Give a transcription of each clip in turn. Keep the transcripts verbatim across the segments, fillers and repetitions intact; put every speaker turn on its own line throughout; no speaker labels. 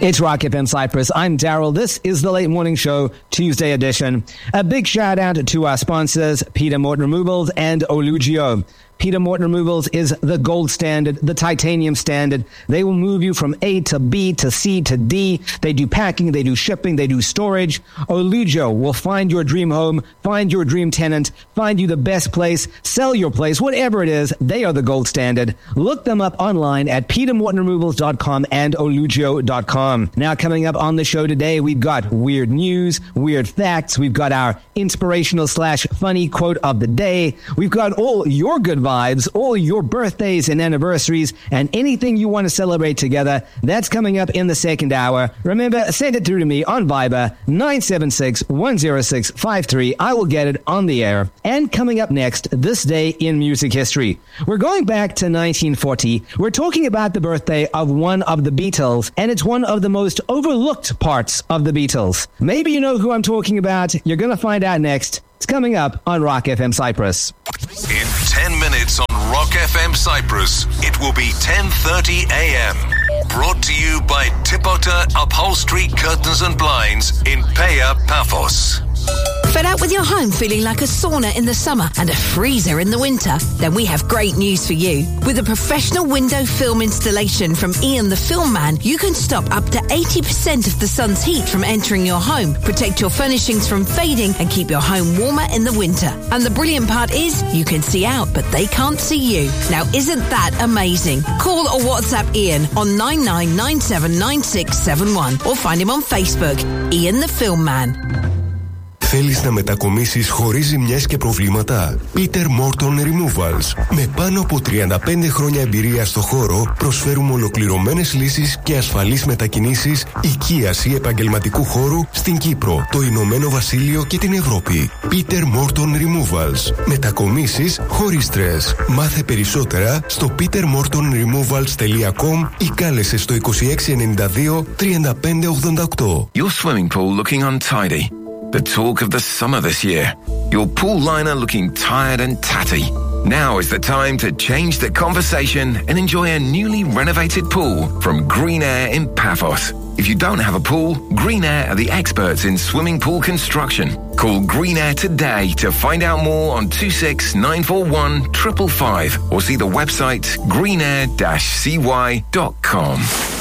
It's Rock F M Cyprus. I'm Daryl. This is the Late Morning Show, Tuesday edition. A big shout out to our sponsors, Peter Morton Removals and Olugio. Peter Morton Removals is the gold standard, the titanium standard. They will move you from A to B to C to D. They do packing, they do shipping, they do storage. Olugio will find your dream home, find your dream tenant, find you the best place, sell your place, whatever it is, they are the gold standard. Look them up online at peter morton removals dot com and olugio dot com. Now coming up on the show today, we've got weird news, weird facts, we've got our inspirational slash funny quote of the day, we've got all your good vibes, all your birthdays and anniversaries, and anything you want to celebrate together. That's coming up in the second hour. Remember, send it through to me on Viber, nine seven six, one zero six five three. I will get it on the air. And coming up next, this day in music history. We're going back to nineteen forty. We're talking about the birthday of one of the Beatles, and it's one of the most overlooked parts of the Beatles. Maybe you know who I'm talking about. You're going to find out next. It's coming up on Rock F M Cyprus.
In ten minutes on Rock F M Cyprus, it will be ten thirty a.m. Brought to you by Tipota Upholstery Curtains and Blinds in Paya Paphos.
Fed up with your home feeling like a sauna in the summer and a freezer in the winter? Then we have great news for you. With a professional window film installation from Ian the Film Man, you can stop up to eighty percent of the sun's heat from entering your home, protect your furnishings from fading, and keep your home warmer in the winter. And the brilliant part is, you can see out, but they can't see you. Now, isn't that amazing? Call or WhatsApp Ian on nine nine nine seven nine six seven one or find him on Facebook, Ian the Film Man.
Θέλεις να μετακομίσεις χωρίς ζημιές και προβλήματα? Peter Morton Removals. Με πάνω από τριάντα πέντε χρόνια εμπειρία στο χώρο, προσφέρουμε ολοκληρωμένες λύσεις και ασφαλείς μετακινήσεις οικίαση επαγγελματικού χώρου στην Κύπρο, το Ηνωμένο Βασίλειο και την Ευρώπη. Peter Morton Removals. Μετακομίσεις χωρίς στρες. Μάθε περισσότερα στο peter morton removals dot com ή κάλεσε στο είκοσι έξι ενενήντα δύο τριάντα πέντε ογδόντα οκτώ.
Your swimming pool looking untidy. The talk of the summer this year. Your pool liner looking tired and tatty. Now is the time to change the conversation and enjoy a newly renovated pool from Green Air in Paphos. If you don't have a pool, Green Air are the experts in swimming pool construction. Call Green Air today to find out more on two six nine four one five five five or see the website green air dash c y dot com.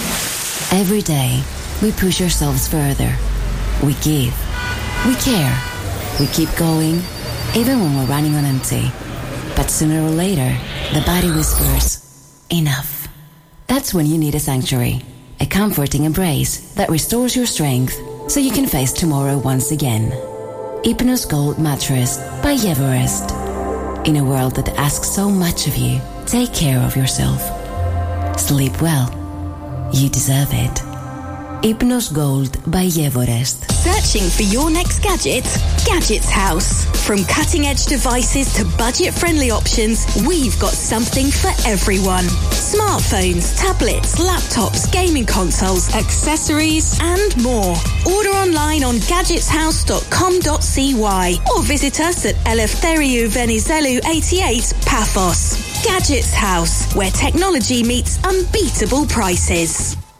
Every day, we push ourselves further. We give. We care. We keep going, even when we're running on empty. But sooner or later, the body whispers, enough. That's when you need a sanctuary, a comforting embrace that restores your strength so you can face tomorrow once again. Hypnos Gold Mattress by Everest. In a world that asks so much of you, take care of yourself. Sleep well. You deserve it. Hypnos Gold by Everest.
Searching for your next gadget? Gadgets House. From cutting-edge devices to budget-friendly options, we've got something for everyone. Smartphones, tablets, laptops, gaming consoles, accessories, and more. Order online on gadgets house dot com dot c y or visit us at Eleftheriou Venizelou eighty-eight, Paphos. Gadgets House, where technology meets unbeatable prices.